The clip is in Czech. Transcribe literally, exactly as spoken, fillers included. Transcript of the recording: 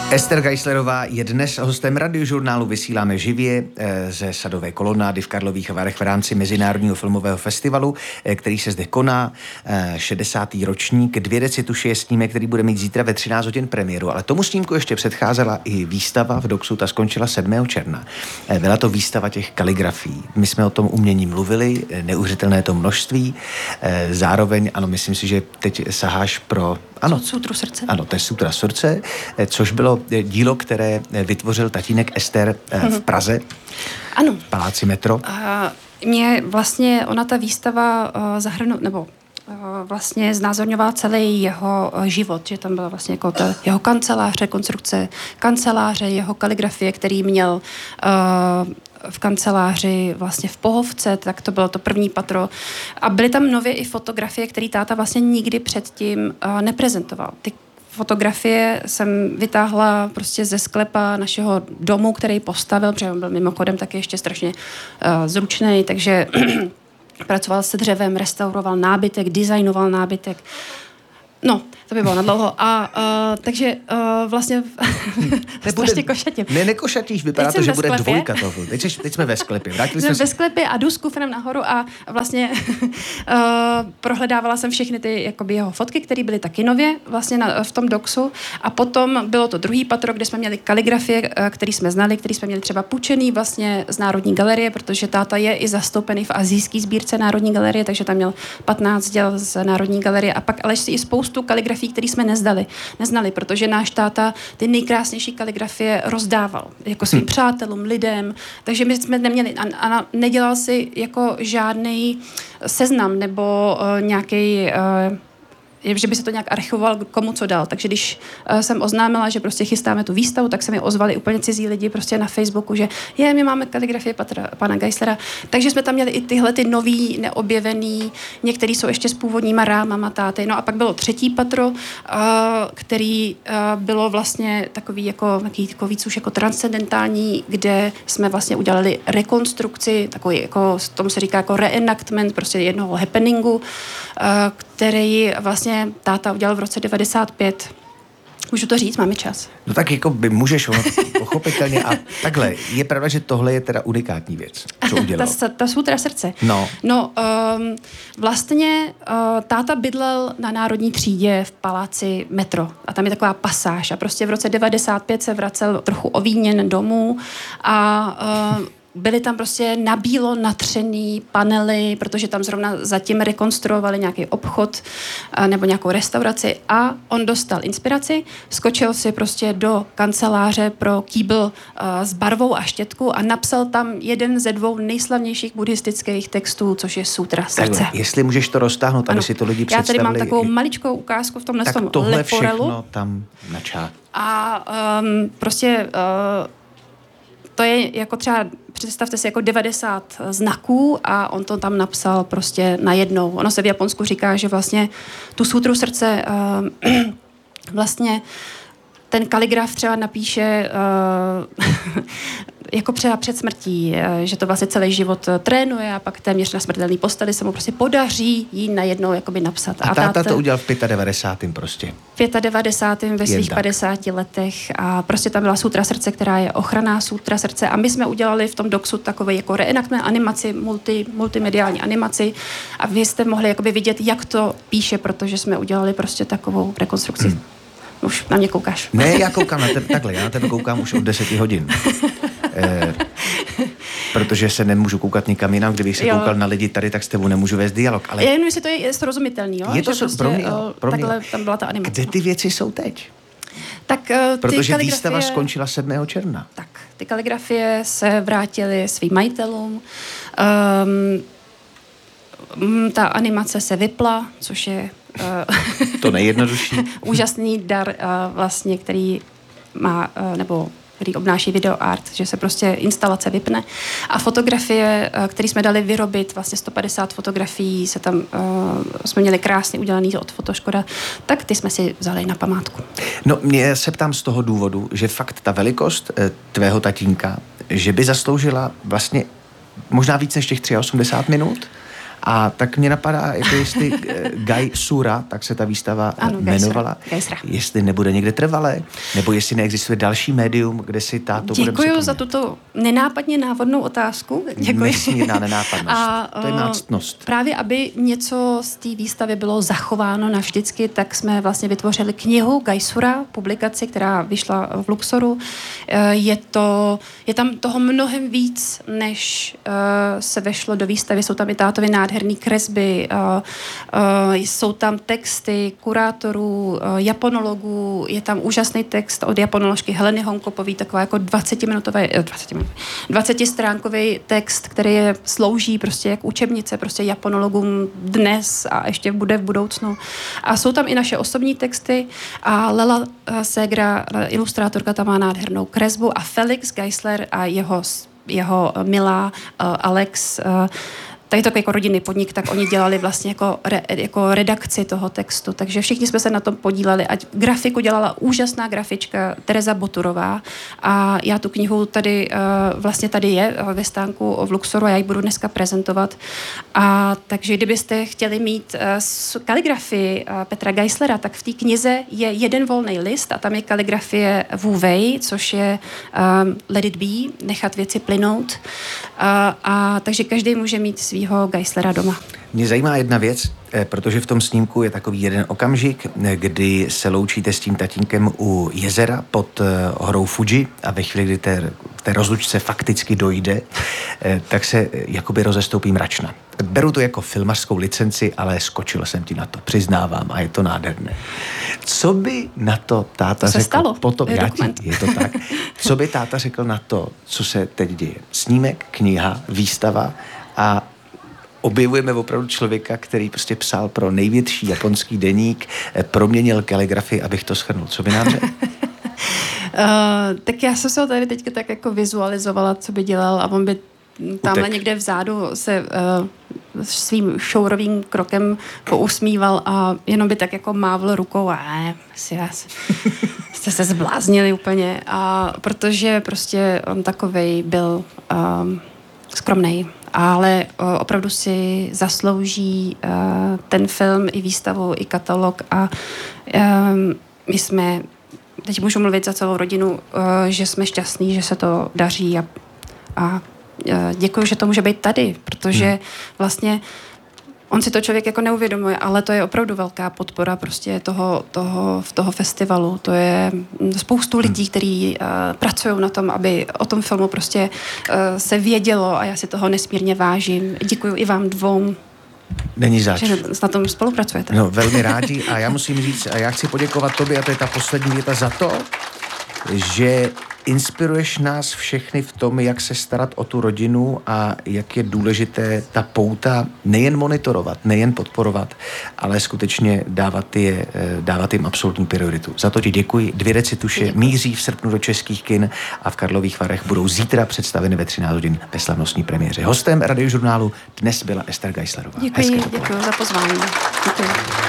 Ester Geislerová je dnes hostem Radiožurnálu. Vysíláme živě ze Sadové kolonády v Karlových Varech v rámci Mezinárodního filmového festivalu, který se zde koná. šedesátý ročník. Dvě deci tuši je snímek, který bude mít zítra ve třináct hodin premiéru. Ale tomu snímku ještě předcházela i výstava v Doxu, ta skončila sedmého června. Byla to výstava těch kaligrafií. My jsme o tom umění mluvili, neuvěřitelné to množství. Zároveň, ano, myslím si, že teď saháš pro... Ano, Sutru srdce. Ano, to je Sutra srdce, což bylo dílo, které vytvořil tatínek Ester v Praze. Ano. V Paláci Metro. Uh, mě vlastně ona ta výstava uh, zahrnu, nebo uh, vlastně znázorňovala celý jeho uh, život, že tam byla vlastně jako ta jeho kancelář, rekonstrukce kanceláře, jeho kaligrafie, který měl uh, v kanceláři vlastně v Pohovce, tak to bylo to první patro. A byly tam nově i fotografie, které táta vlastně nikdy předtím uh, neprezentoval. Ty fotografie jsem vytáhla prostě ze sklepa našeho domu, který postavil, protože on byl mimochodem taky ještě strašně uh, zručný, takže pracoval se dřevem, restauroval nábytek, designoval nábytek. No, to by bylo nadlouho. A uh, takže uh, vlastně strašně košatím. Ne, nekošatíš, vypadá to, že bude dvojka toho. Teď, jsi, teď jsme ve sklepě. Vrátili jsme ve sklepě a jdu s kufrem nahoru a vlastně uh, prohledávala jsem všechny ty jakoby jeho fotky, které byly taky nově vlastně na, v tom Doxu. A potom bylo to druhý patro, kde jsme měli kaligrafie, které jsme znali, které jsme měli třeba půjčený vlastně z Národní galerie, protože táta je i zastoupený v asijské sbírce Národní galerie, takže tam měl patnáct děl z Národní galerie a pak ale i spoustu kaligrafií, které jsme nezdali, neznali, protože náš táta ty nejkrásnější kaligrafie rozdával jako svým hmm. přátelům, lidem, takže my jsme neměli a, a nedělal si jako žádný seznam nebo uh, nějaký uh, že by se to nějak archivoval, komu co dal. Takže když uh, jsem oznámila, že prostě chystáme tu výstavu, tak se mi ozvali úplně cizí lidi prostě na Facebooku, že je, my máme kaligrafie patra, pana Geislera. Takže jsme tam měli i tyhle ty nový, neobjevený, některý jsou ještě s původníma rámama táty. No a pak bylo třetí patro, uh, který uh, bylo vlastně takový jako, jako víc už jako transcendentální, kde jsme vlastně udělali rekonstrukci, takový jako, tomu se říká jako reenactment prostě jednoho happeningu, uh, který vlastně táta udělal v roce devadesát pět. Můžu to říct? Máme čas. No tak jako by můžeš, ono, pochopitelně. A takhle, je pravda, že tohle je teda unikátní věc, co udělal. ta, ta Sutra srdce. No. No, um, vlastně uh, táta bydlel na Národní třídě v Paláci Metro. A tam je taková pasáž. A prostě v roce devadesát pět se vracel trochu ovíněn domů a uh, byly tam prostě nabílo natřený panely, protože tam zrovna zatím rekonstruovali nějaký obchod nebo nějakou restauraci a on dostal inspiraci, skočil si prostě do kanceláře pro kýbl s barvou a štětku a napsal tam jeden ze dvou nejslavnějších buddhistických textů, což je Sutra srdce. Takhle, jestli můžeš to roztáhnout, aby ano. si to lidi představili. Já tady mám takovou maličkou ukázku v tomhle tak tom tohle leporelu. všechno tam načá. A um, prostě uh, to je jako třeba, představte si jako devadesát znaků a on to tam napsal prostě najednou. Ono se v Japonsku říká, že vlastně tu Sutru srdce uh, vlastně ten kaligraf třeba napíše uh, jako třeba před smrtí, že to vlastně celý život trénuje a pak téměř na smrtelný posteli se mu prostě podaří jí najednou jakoby napsat. A táta táta to udělal v devadesátém pátém prostě. V devadesátém pátém ve svých padesáti letech a prostě tam byla Sutra srdce, která je ochranná Sutra srdce a my jsme udělali v tom Doxu takové jako reenactment animaci, multi, multimediální animaci a vy jste mohli jakoby vidět, jak to píše, protože jsme udělali prostě takovou rekonstrukci. Hmm. Už na mě koukáš. Ne, já koukám na tebe, takhle, já na tebe koukám už od deseti hodin. Eh, protože se nemůžu koukat nikam jinam, kdybych se jo. koukal na lidi tady, tak s tebou nemůžu vést dialog. Ale... Já jenom, jestli to je srozumitelný, jo? Je to že prostě, pro mě, jo, pro mě. Takhle tam byla ta animace. Kde ty věci jsou teď? Tak, ty protože kaligrafie... výstava skončila sedmého června. Tak, ty kaligrafie se vrátily svým majitelům. Um, ta animace se vypla, což je to nejjednodušší. úžasný dar uh, vlastně, který má, uh, nebo který obnáší videoart, že se prostě instalace vypne. A fotografie, uh, které jsme dali vyrobit, vlastně sto padesát fotografií, se tam, uh, jsme měli krásně udělaný od Fotoškoda, tak ty jsme si vzali na památku. No, mě se ptám z toho důvodu, že fakt ta velikost eh, tvého tatínka, že by zasloužila vlastně možná víc než těch osmdesát tři minut, A tak mě napadá, jako jestli Guy Sura, tak se ta výstava ano, jmenovala, jestli nebude někde trvalé, nebo jestli neexistuje další médium, kde si táto bude Děkuji za tuto nenápadně návodnou otázku. Děkuji. Nesmírná nenápadnost. A, to je má ctnost. Právě, aby něco z té výstavy bylo zachováno navždycky, tak jsme vlastně vytvořili knihu Guy Sura, publikaci, která vyšla v Luxoru. Je, to, je tam toho mnohem víc, než uh, se vešlo do výstavy. Jsou tam i tátovy nádherný kresby, uh, uh, jsou tam texty kurátorů, uh, japonologů, je tam úžasný text od japonoložky Heleny Honkopový, taková jako dvacetiminutový, dvacetistránkový text, který je, slouží prostě jak učebnice prostě japonologům dnes a ještě bude v budoucnu. A jsou tam i naše osobní texty a Lela uh, Segra, ilustrátorka, tam má nádhernou kresbu a Felix Geisler a jeho, jeho milá uh, Alex, uh, tady to jako rodinný podnik, tak oni dělali vlastně jako, re, jako redakci toho textu, takže všichni jsme se na tom podíleli. A grafiku dělala úžasná grafička Tereza Boturová a já tu knihu tady, vlastně tady je ve stánku v Luxoru a já ji budu dneska prezentovat. A takže kdybyste chtěli mít kaligrafii Petra Geislera, tak v té knize je jeden volný list a tam je kaligrafie Wu Wei, což je um, Let it be, nechat věci plynout. A, a takže každý může mít svýho Geislera doma. Mě zajímá jedna věc, protože v tom snímku je takový jeden okamžik, kdy se loučíte s tím tatínkem u jezera pod horou Fuji a ve chvíli, kdy té, té rozlučce fakticky dojde, tak se jakoby rozestoupí mračna. Beru to jako filmařskou licenci, ale skočil jsem ti na to, přiznávám, a je to nádherné. Co by na to táta to řekl? Stalo. Potom, je, já ti, je to tak. Co by táta řekl na to, co se teď děje? Snímek, kniha, výstava a objevujeme opravdu člověka, který prostě psal pro největší japonský deník, proměnil kaligrafii, abych to shrnul. Co by nám řekl? Uh, tak já jsem se ho tady teďka tak jako vizualizovala, co by dělal a on by tamhle Utek. někde vzadu se uh, svým šourovým krokem pousmíval a jenom by tak jako mávl rukou a ne, si vás jste se zbláznili úplně. A protože prostě on takovej byl um, skromnej, ale uh, opravdu si zaslouží uh, ten film i výstavu, i katalog a um, my jsme, teď můžu mluvit za celou rodinu, uh, že jsme šťastní, že se to daří a, a děkuju, že to může být tady, protože hmm. vlastně on si to člověk jako neuvědomuje, ale to je opravdu velká podpora prostě toho, toho, toho festivalu. To je spoustu lidí, kteří uh, pracují na tom, aby o tom filmu prostě uh, se vědělo a já si toho nesmírně vážím. Děkuju i vám dvou. Není zač. Že na tom spolupracujete. No, velmi rádi a já musím říct, a já chci poděkovat tobě, a to je ta poslední věta, za to, že inspiruješ nás všechny v tom, jak se starat o tu rodinu a jak je důležité ta pouta nejen monitorovat, nejen podporovat, ale skutečně dávat, je, dávat jim absolutní prioritu. Za to ti děkuji. Dvě recituše děkuji. Míří v srpnu do českých kin a v Karlových Varech budou zítra představeny ve třináct hodin ve slavnostní premiéře. Hostem Radiožurnálu dnes byla Ester Geislerová. Děkuji, děkuji za pozvání. Děkuji.